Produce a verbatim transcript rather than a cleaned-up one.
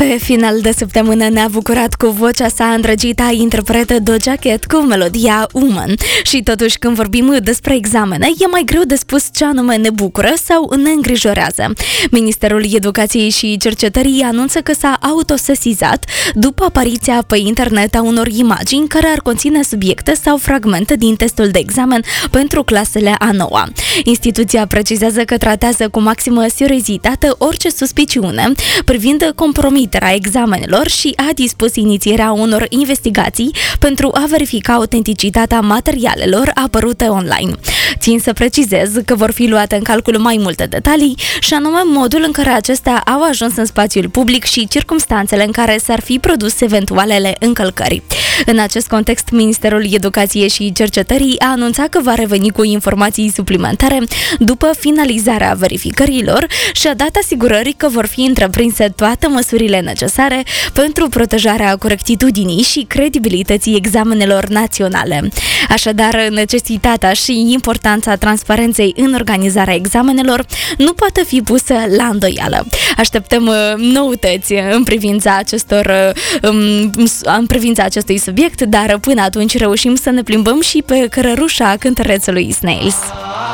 Pe final de săptămână ne-a bucurat cu vocea sa îndrăgită interpretă Doja Cat cu melodia Woman. Și totuși, când vorbim despre examene, e mai greu de spus ce anume ne bucură sau ne îngrijorează. Ministerul Educației și Cercetării anunță că s-a autosesizat după apariția pe internet a unor imagini care ar conține subiecte sau fragmente din testul de examen pentru clasele a noua. Instituția precizează că tratează cu maximă seriozitate orice suspiciune privind compromiterea examenelor și a dispus inițierea unor investigații pentru a verifica autenticitatea materialelor apărute online. Țin să precizez că vor fi luate în calcul mai multe detalii, și anume modul în care acestea au ajuns în spațiul public și circumstanțele în care s-ar fi produs eventualele încălcări. În acest context, Ministerul Educației și Cercetării a anunțat că va reveni cu informații suplimentare după finalizarea verificărilor și a dat asigurări că vor fi întreprinse toate măsurile necesare pentru protejarea corectitudinii și credibilității examenelor naționale. Așadar, necesitatea și importanța transparenței în organizarea examenelor nu poate fi pusă la îndoială. Așteptăm noutăți în privința acestor în privința acestui subiect, dar până atunci reușim să ne plimbăm și pe cărărușa cântărețului Snails.